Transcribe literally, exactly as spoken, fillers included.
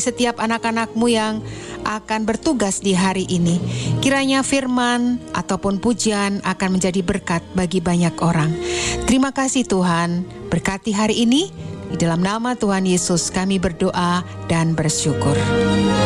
setiap anak-anak-Mu yang akan bertugas di hari ini. Kiranya firman ataupun pujian akan menjadi berkat bagi banyak orang. Terima kasih Tuhan, berkati hari ini. Di dalam nama Tuhan Yesus kami berdoa dan bersyukur.